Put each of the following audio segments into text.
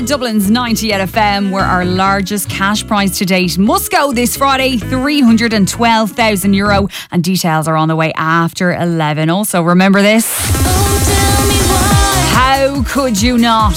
Dublin's 98 FM, where our largest cash prize to date must go this Friday, €312,000, and details are on the way after 11. Also, remember this. How could you not?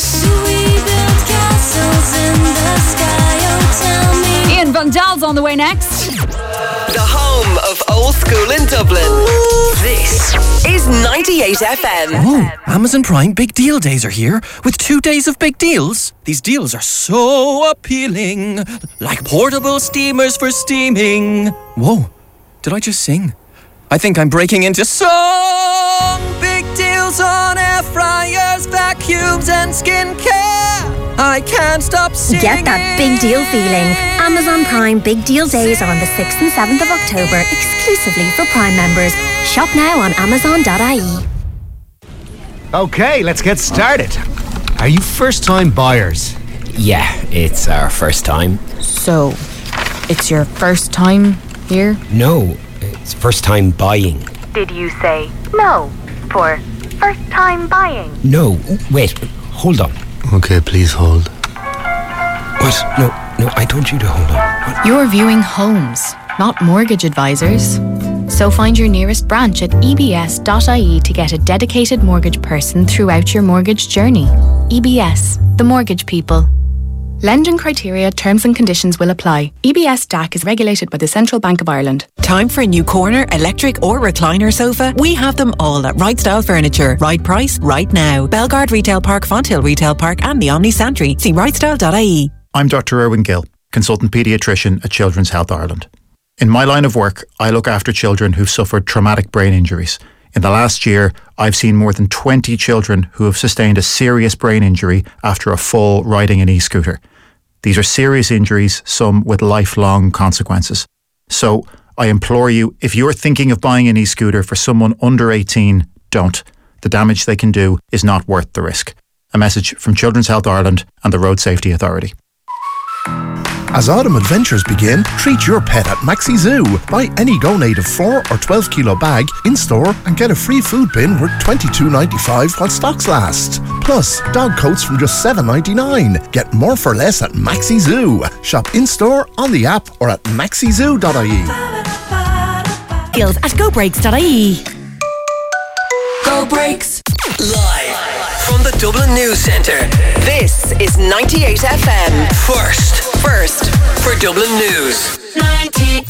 Ian Van Dal's on the way next. The home of old school in Dublin. This is 98 FM. Oh, Amazon Prime Big Deal Days are here with 2 days of big deals. These deals are so appealing, like portable steamers for steaming. Whoa, did I just sing? I think I'm breaking into song. Big deals on air fryers, vacuums and skincare. I can't stop singing. Get that big deal feeling. Amazon Prime Big Deal Days are on the 6th and 7th of October, exclusively for Prime members. Shop now on amazon.ie. Okay, let's get started. Are you first-time buyers? Yeah, it's our first time. So, it's your first time here? No, it's first time buying. Did you say no for first time buying? No, wait, hold on. Okay, please hold. What? No, I told you to hold on. What? You're viewing homes, not mortgage advisors. So find your nearest branch at ebs.ie to get a dedicated mortgage person throughout your mortgage journey. EBS, the mortgage people. Lending criteria, terms and conditions will apply. EBS DAC is regulated by the Central Bank of Ireland. Time for a new corner, electric or recliner sofa? We have them all at Right Style Furniture. Right price, right now. Belgard Retail Park, Fonthill Retail Park and the Omni Santry. See rightstyle.ie. I'm Dr. Erwin Gill, consultant paediatrician at Children's Health Ireland. In my line of work, I look after children who've suffered traumatic brain injuries. In the last year, I've seen more than 20 children who have sustained a serious brain injury after a fall riding an e-scooter. These are serious injuries, some with lifelong consequences. So, I implore you, if you're thinking of buying an e-scooter for someone under 18, don't. The damage they can do is not worth the risk. A message from Children's Health Ireland and the Road Safety Authority. As autumn adventures begin, treat your pet at Maxi Zoo. Buy any Go Native 4 or 12 kilo bag in-store and get a free food bin worth $22.95 while stocks last. Plus, dog coats from just $7.99. Get more for less at Maxi Zoo. Shop in-store, on the app or at maxizoo.ie. Deals at gobreaks.ie. Go Breaks. Live from the Dublin News Centre. This is 98 FM. First for Dublin News. 98.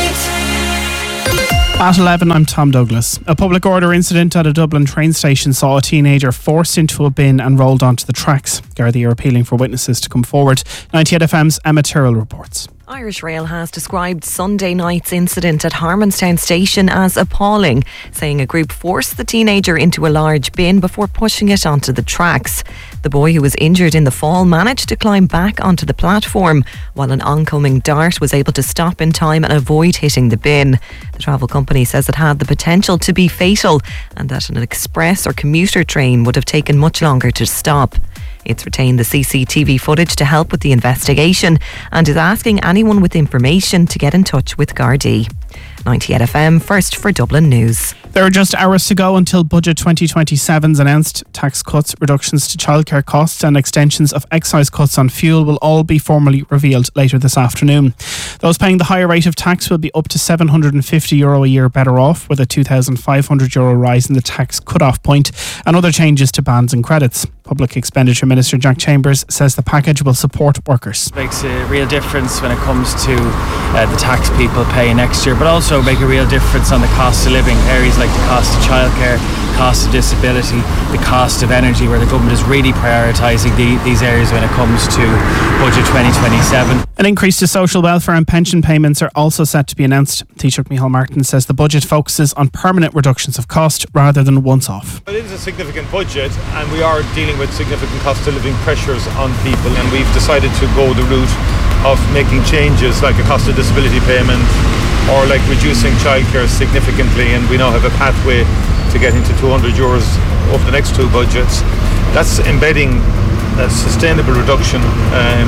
At 11, I'm Tom Douglas. A public order incident at a Dublin train station saw a teenager forced into a bin and rolled onto the tracks. Gardaí are appealing for witnesses to come forward. 98 FM's Emma Tyrrell reports. Irish Rail has described Sunday night's incident at Harmonstown Station as appalling, saying a group forced the teenager into a large bin before pushing it onto the tracks. The boy, who was injured in the fall, managed to climb back onto the platform, while an oncoming dart was able to stop in time and avoid hitting the bin. The travel company says it had the potential to be fatal and that an express or commuter train would have taken much longer to stop. It's retained the CCTV footage to help with the investigation and is asking anyone with information to get in touch with Gardaí. 98 FM, first for Dublin News. There are just hours to go until Budget 2027's announced tax cuts, reductions to childcare costs and extensions of excise cuts on fuel will all be formally revealed later this afternoon. Those paying the higher rate of tax will be up to €750 a year better off, with a €2,500 rise in the tax cut-off point and other changes to bans and credits. Public Expenditure Minister Jack Chambers says the package will support workers. It makes a real difference when it comes to the tax people pay next year, but also make a real difference on the cost of living. Areas like the cost of childcare, cost of disability, the cost of energy, where the government is really prioritising these areas when it comes to Budget 2027. An increase to social welfare and pension payments are also set to be announced. Taoiseach Micheál Martin says the budget focuses on permanent reductions of cost rather than once-off. It is a significant budget and we are dealing with significant cost of living pressures on people, and we've decided to go the route of making changes like a cost of disability payment or like reducing childcare significantly, and we now have a pathway to getting to €200 over the next two budgets. That's embedding a sustainable reduction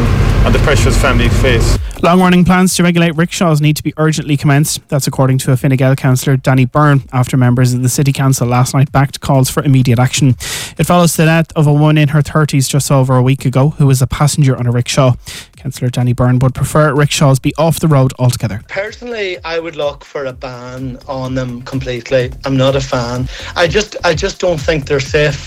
and the pressures families face. Long-running plans to regulate rickshaws need to be urgently commenced. That's according to a Fine Gael councillor, Danny Byrne, after members of the City Council last night backed calls for immediate action. It follows the death of a woman in her 30s just over a week ago who was a passenger on a rickshaw. Councillor Danny Byrne would prefer rickshaws be off the road altogether. Personally, I would look for a ban on them completely. I'm not a fan. I just don't think they're safe.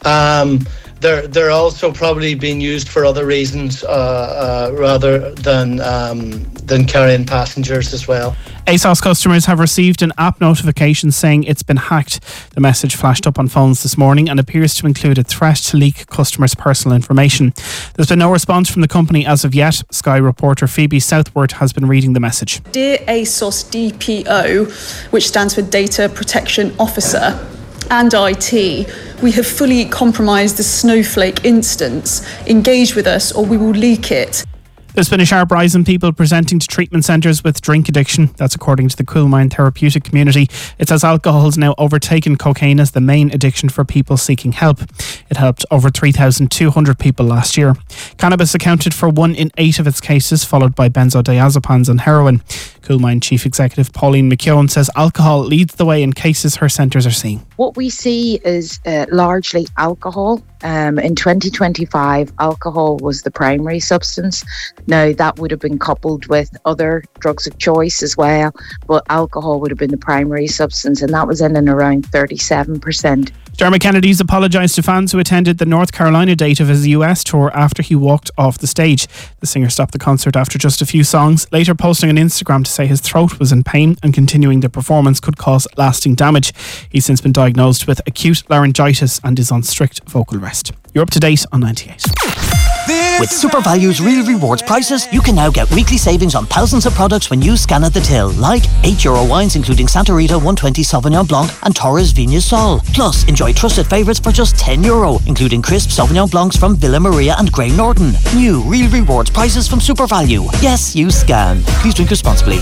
They're also probably being used for other reasons rather than carrying passengers as well. ASOS customers have received an app notification saying it's been hacked. The message flashed up on phones this morning and appears to include a threat to leak customers' personal information. There's been no response from the company as of yet. Sky reporter Phoebe Southworth has been reading the message. Dear ASOS DPO, which stands for Data Protection Officer, and IT, we have fully compromised the Snowflake instance. Engage with us or we will leak it. There's been a sharp rise in people presenting to treatment centres with drink addiction. That's according to the Coolmine therapeutic community. It says alcohol has now overtaken cocaine as the main addiction for people seeking help. It helped over 3,200 people last year. Cannabis accounted for 1 in 8 of its cases, followed by benzodiazepines and heroin. Coolmine Chief Executive Pauline McKeown says alcohol leads the way in cases her centres are seeing. What we see is largely alcohol. In 2025, alcohol was the primary substance. Now, that would have been coupled with other drugs of choice as well, but alcohol would have been the primary substance, and that was in and around 37%. Dermot Kennedy's apologised to fans who attended the North Carolina date of his US tour after he walked off the stage. The singer stopped the concert after just a few songs, later posting on Instagram to say his throat was in pain and continuing the performance could cause lasting damage. He's since been diagnosed with acute laryngitis and is on strict vocal rest. You're up to date on 98. With SuperValue's Real Rewards prices, you can now get weekly savings on thousands of products when you scan at the till, like €8 wines including Santa Rita 120 Sauvignon Blanc and Torres Vigna Sol. Plus, enjoy trusted favourites for just €10, including crisp Sauvignon Blancs from Villa Maria and Grey Norton. New Real Rewards prices from SuperValue. Yes, you scan. Please drink responsibly.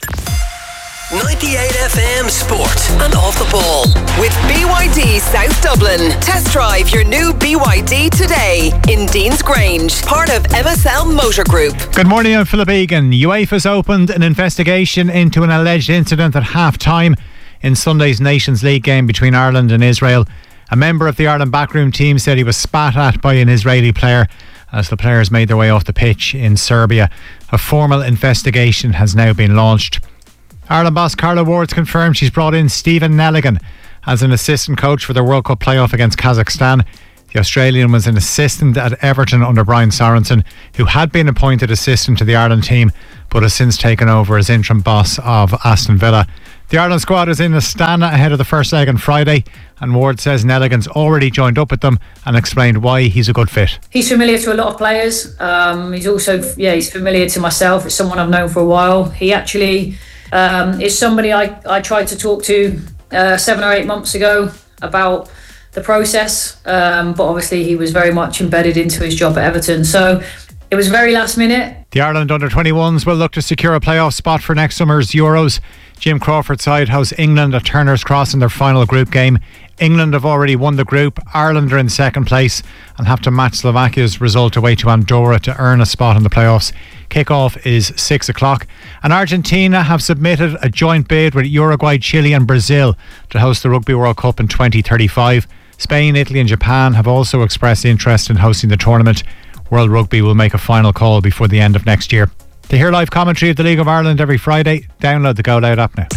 98 FM Sport and Off the Ball with BYD South Dublin. Test drive your new BYD today in Dean's Grange, part of MSL Motor Group. Good morning, I'm Philip Egan. UEFA's opened an investigation into an alleged incident at half-time in Sunday's Nations League game between Ireland and Israel. A member of the Ireland backroom team said he was spat at by an Israeli player as the players made their way off the pitch in Serbia. A formal investigation has now been launched. Ireland boss Carla Ward's confirmed she's brought in Stephen Nelligan as an assistant coach for the World Cup playoff against Kazakhstan. The Australian was an assistant at Everton under Brian Sorensen, who had been appointed assistant to the Ireland team but has since taken over as interim boss of Aston Villa. The Ireland squad is in Astana ahead of the first leg on Friday, and Ward says Nelligan's already joined up with them and explained why he's a good fit. He's familiar to a lot of players. He's also he's familiar to myself. It's someone I've known for a while. He actually is somebody I tried to talk to 7 or 8 months ago about the process, but obviously he was very much embedded into his job at Everton, so it was very last minute. The Ireland under-21s will look to secure a playoff spot for next summer's Euros. Jim Crawford's side hosts England at Turner's Cross in their final group game. England have already won the group. Ireland are in second place and have to match Slovakia's result away to Andorra to earn a spot in the playoffs. Kick-off is 6 o'clock. And Argentina have submitted a joint bid with Uruguay, Chile and Brazil to host the Rugby World Cup in 2035. Spain, Italy and Japan have also expressed interest in hosting the tournament. World Rugby will make a final call before the end of next year. To hear live commentary of the League of Ireland every Friday, download the Go Loud app now.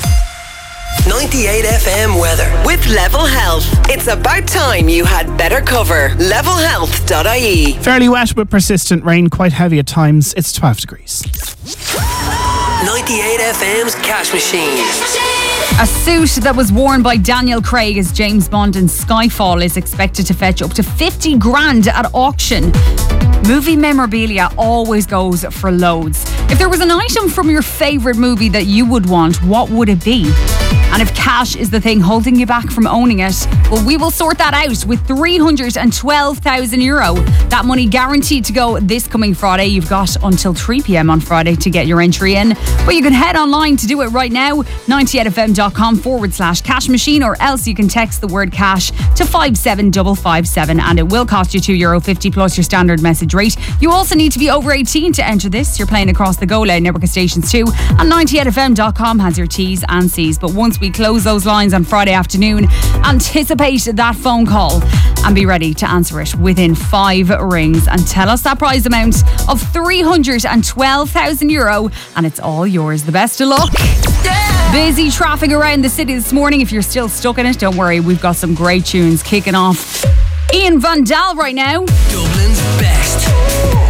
98 FM weather with Level Health. It's about time you had better cover. Levelhealth.ie. Fairly wet with persistent rain, quite heavy at times. It's 12 degrees. 98 FM's Cash Machine. A suit that was worn by Daniel Craig as James Bond in Skyfall is expected to fetch up to 50 grand at auction. Movie memorabilia always goes for loads. If there was an item from your favourite movie that you would want, what would it be? And if cash is the thing holding you back from owning it, well, we will sort that out with €312,000. That money guaranteed to go this coming Friday. You've got until 3 p.m. on Friday to get your entry in. But you can head online to do it right now, 98fm.com/cash machine, or else you can text the word cash to 57557 and it will cost you €2.50 plus your standard message discount rate. You also need to be over 18 to enter this. You're playing across the Go Loud network of stations too. And 98fm.com has your T's and C's. But once we close those lines on Friday afternoon, anticipate that phone call and be ready to answer it within 5 rings and tell us that prize amount of €312,000, and it's all yours. The best of luck. Busy traffic around the city this morning. If you're still stuck in it, don't worry, we've got some great tunes kicking off. Ian Van Dahl right now. Dublin's best.